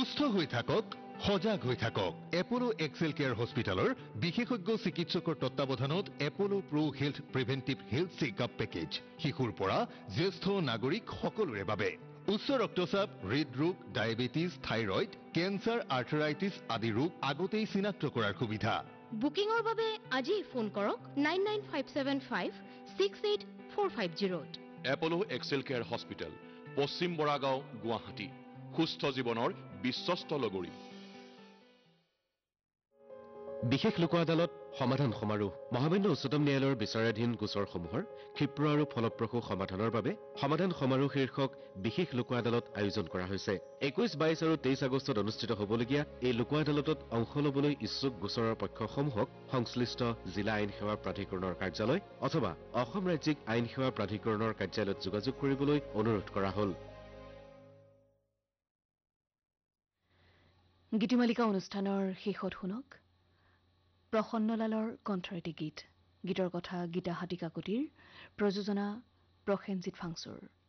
সুস্থ হৈ থাকক সজাগ হৈ থাকক এপোলো এক্সেল কেয়াৰ হস্পিটেলৰ বিশেষজ্ঞ চিকিৎসকৰ তত্ত্বাৱধানত Apollo pro health প্ৰিভেন্টিভ health checkup package শিশুৰ পৰা জ্যেষ্ঠ নাগৰিক সকলোৰে বাবে উচ্চ ৰক্তচাপ হৃদৰোগ ডায়েবেটিছ থাইৰয়েড কেন্সাৰ আৰ্থৰাইটিছ আদি ৰোগ আগতেই চিনাক্ত কৰাৰ সুবিধা বুকিংৰ বাবে আজি ফোন কৰক 9957568450 এপোলো এক্সেল কেয়াৰ হস্পিটেল পশ্চিম বৰাগাঁও গুৱাহাটী সুস্থ জীৱনৰ বিশ্বস্ত লগৰী বিশেষ লোক আদালত সমাধান সমাৰোহ মহামান্য উচ্চতম ন্যায়ালয়ৰ বিচাৰাধীন গোচৰসমূহৰ ক্ষিপ্ৰ আৰু ফলপ্ৰসূ সমাধানৰ বাবে সমাধান সমাৰোহ শীৰ্ষক বিশেষ লোক আদালত আয়োজন কৰা হৈছে 21, 22 আৰু 23 আগষ্টত অনুষ্ঠিত হ'বলগীয়া এই লোক আদালতত অংশ ল'বলৈ ইচ্ছুক গোচৰৰ পক্ষসমূহক সংশ্লিষ্ট জিলা আইন সেৱা প্ৰাধিকৰণৰ কাৰ্যালয় অথবা অসম ৰাজ্যিক আইন সেৱা প্ৰাধিকৰণৰ কাৰ্যালয়ত যোগাযোগ কৰিবলৈ অনুৰোধ কৰা হ'ল গীতিমালিকা অনুষ্ঠানৰ শেষত শুনক প্ৰসন্নলালৰ কণ্ঠৰেটি গীতৰ কথা গীতা হাতীকাকতিৰ প্ৰযোজনা প্ৰসেনজিৎ ফাংচুৰ